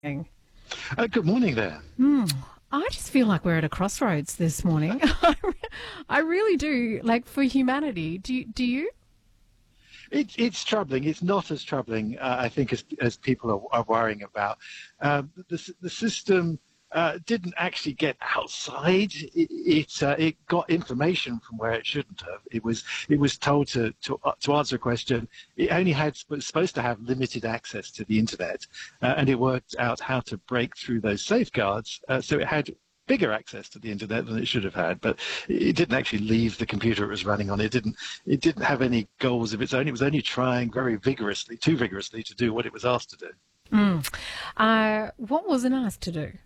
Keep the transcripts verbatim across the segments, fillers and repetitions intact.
Thing. Uh, good morning there. Mm, I just feel like we're at a crossroads this morning. I re- I really do. Like for humanity, do you, do you? It, it's troubling. It's not as troubling, uh, I think, as, as people are, are worrying about. Um, the, the system uh, didn't actually get outside. It it, uh, it got information from where it shouldn't have. It was it was told to to, uh, to answer a question. It only had was supposed to have limited access to the internet, uh, and it worked out how to break through those safeguards. Uh, so it had bigger access to the internet than it should have had, but it didn't actually leave the computer it was running on. It didn't. It didn't have any goals of its own. It was only trying very vigorously, too vigorously, to do what it was asked to do. Mm. Uh, what was it asked to do?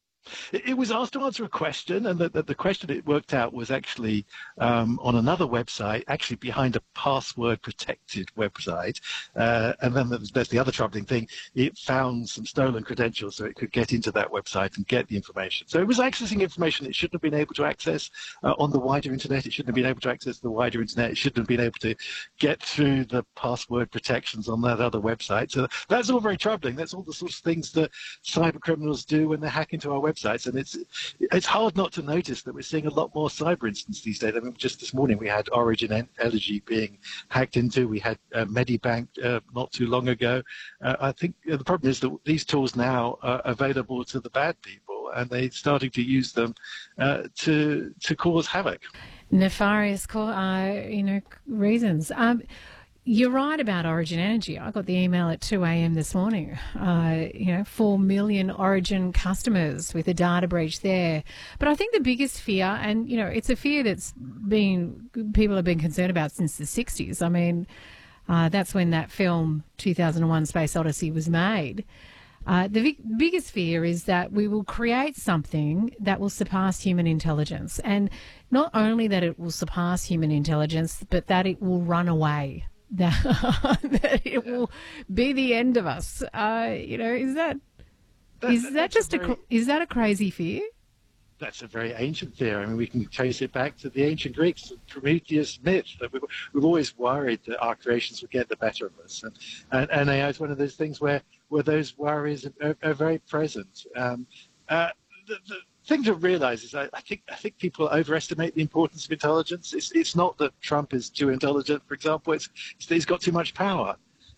It, it was asked to answer a question, and the, the, the question it worked out was actually um, on another website, actually behind a password-protected website. Uh, and then there's, there's the other troubling thing. It found some stolen credentials so it could get into that website and get the information. So it was accessing information it shouldn't have been able to access uh, on the wider internet. It shouldn't have been able to access the wider internet. It shouldn't have been able to get through the password protections on that other website. So that's all very troubling. That's all the sorts of things that cyber criminals do when they hack into our websites, and it's it's hard not to notice that we're seeing a lot more cyber incidents these days. I mean, just this morning we had Origin Energy being hacked into. We had uh, Medibank uh, not too long ago. Uh, I think uh, the problem is that these tools now are available to the bad people, and they're starting to use them uh, to to cause havoc. Nefarious, co- uh, you know, reasons. Um, You're right about Origin Energy. I got the email at two a.m. this morning. Uh, you know, four million Origin customers with a data breach there. But I think the biggest fear, and, you know, it's a fear that's been, people have been concerned about since the sixties. I mean, uh, that's when that film two thousand one Space Odyssey was made. Uh, the big, biggest fear is that we will create something that will surpass human intelligence. And not only that it will surpass human intelligence, but that it will run away. That, that it will be the end of us. Uh, you know, is that That- is that that's just a a, very- cr- is that a crazy fear? That's a very ancient theory. I mean, we can trace it back to the ancient Greeks, the Prometheus myth. That we've, we've always worried that our creations would get the better of us, and, and, and A I is one of those things where, where those worries are, are very present. Um, uh, the, the thing to realise is, I, I think I think people overestimate the importance of intelligence. It's it's not that Trump is too intelligent, for example. It's, it's that he's got too much power,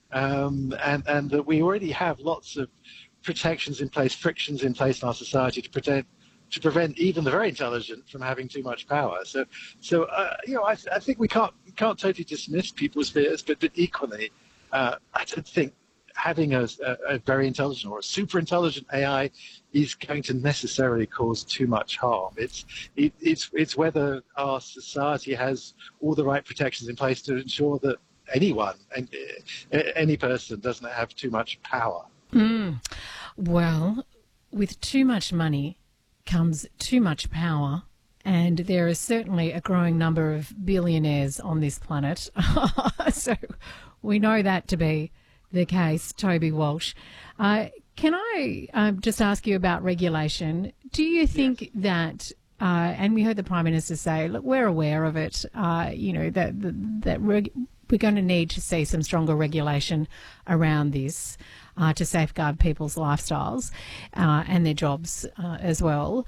um, and and that we already have lots of protections in place, frictions in place in our society to protect. to prevent even the very intelligent from having too much power. So, so uh, you know, I, I think we can't we can't totally dismiss people's fears, but, but equally, uh, I don't think having a, a, a very intelligent or a super intelligent A I is going to necessarily cause too much harm. It's it, it's it's whether our society has all the right protections in place to ensure that anyone and any person doesn't have too much power. Mm. Well, with too much money comes too much power, and there is certainly a growing number of billionaires on this planet. So we know that to be the case, Toby Walsh. Uh, can I uh, just ask you about regulation? Do you think yes. that, uh, and we heard the Prime Minister say, look, we're aware of it, uh, you know, that, that, that reg- we're going to need to see some stronger regulation around this. Uh, to safeguard people's lifestyles uh, and their jobs uh, as well.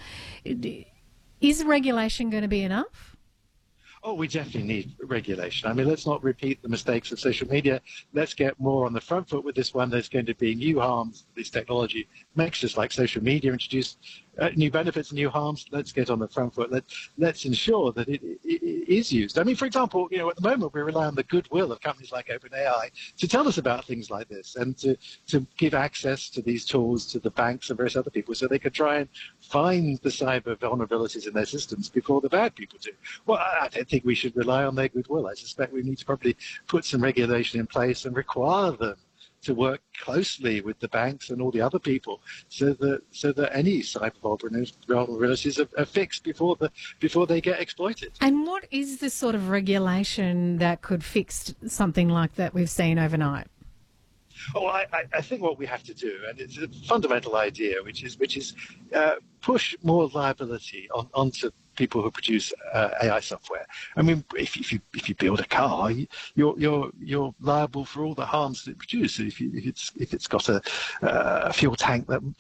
Is regulation going to be enough? Oh, we definitely need regulation. I mean, let's not repeat the mistakes of social media. Let's get more on the front foot with this one. There's going to be new harms this technology makes, just like social media introduced uh, new benefits and new harms. Let's get on the front foot. Let, let's ensure that it, it, it is used. I mean, for example, you know, at the moment we rely on the goodwill of companies like OpenAI to tell us about things like this and to, to give access to these tools to the banks and various other people so they could try and find the cyber vulnerabilities in their systems before the bad people do. Well, I don't think we should rely on their goodwill. I suspect we need to probably put some regulation in place and require them to work closely with the banks and all the other people so that so that any cyber vulnerabilities are, are fixed before the before they get exploited. And what is the sort of regulation that could fix something like that we've seen overnight? Oh, I, I think what we have to do, and it's a fundamental idea, which is which is uh, push more liability on, onto people who produce uh, A I software. I mean, if, if you if you build a car, you're you're you're liable for all the harms that it produces. If, you, if it's if it's got a, uh, a fuel tank that